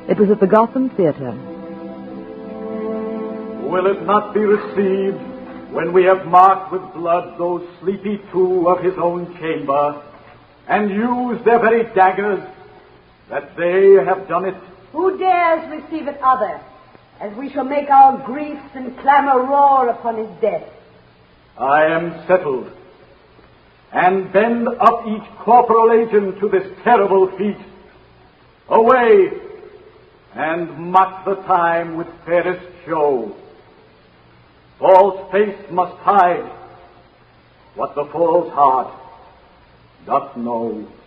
It was at the Gotham Theater. Will it not be received when we have marked with blood those sleepy two of his own chamber, and used their very daggers, that they have done it? Who dares receive it other, as we shall make our griefs and clamor roar upon his death? I am settled, and bend up each corporal agent to this terrible feat. Away, and mock the time with fairest show. False face must hide what the false heart doth know.